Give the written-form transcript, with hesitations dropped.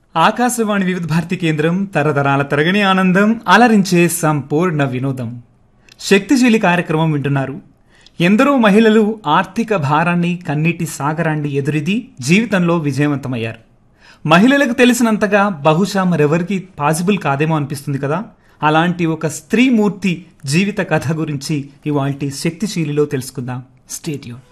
ఆకాశవాణి వివిధ భారతి కేంద్రం తరతరాల తరగని ఆనందం అలరించే సంపూర్ణ వినోదం. శక్తిశీలి కార్యక్రమం వింటున్నారు. ఎందరో మహిళలు ఆర్థిక భారాన్ని, కన్నీటి సాగరాన్ని ఎదురిది జీవితంలో విజయవంతమయ్యారు. మహిళలకు తెలిసినంతగా బహుశా మరెవరికి పాసిబుల్ కాదేమో అనిపిస్తుంది కదా. అలాంటి ఒక స్త్రీమూర్తి జీవిత కథ గురించి ఇవాల్టి శక్తిశీలిలో తెలుసుకుందాం. Stay tune.